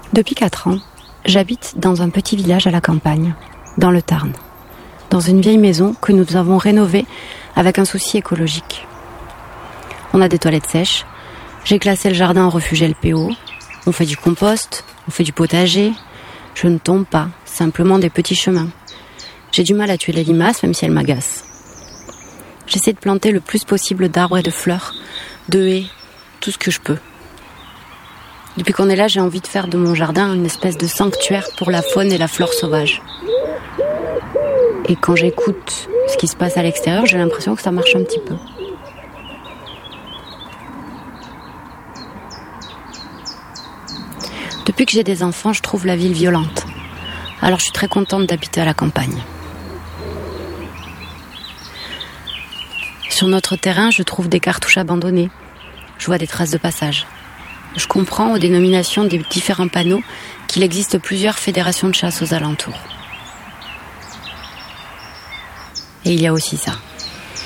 Depuis 4 ans, j'habite dans un petit village à la campagne, dans le Tarn, dans une vieille maison que nous avons rénovée avec un souci écologique. On a des toilettes sèches, j'ai classé le jardin en refuge LPO, on fait du compost, on fait du potager, je ne tombe pas, simplement des petits chemins. J'ai du mal à tuer les limaces même si elles m'agacent. J'essaie de planter le plus possible d'arbres et de fleurs, de haies, tout ce que je peux. Depuis qu'on est là, j'ai envie de faire de mon jardin une espèce de sanctuaire pour la faune et la flore sauvage. Et quand j'écoute ce qui se passe à l'extérieur, j'ai l'impression que ça marche un petit peu. Depuis que j'ai des enfants, je trouve la ville violente. Alors je suis très contente d'habiter à la campagne. Sur notre terrain, je trouve des cartouches abandonnées. Je vois des traces de passage. Je comprends aux dénominations des différents panneaux qu'il existe plusieurs fédérations de chasse aux alentours. Et il y a aussi ça.